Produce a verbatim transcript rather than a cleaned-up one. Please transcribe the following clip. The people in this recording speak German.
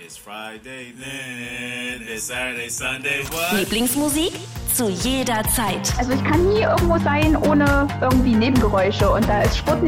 It's Friday then, it's Saturday, Sunday, what? Lieblingsmusik zu jeder Zeit. Also ich kann nie irgendwo sein ohne irgendwie Nebengeräusche und da ist Sport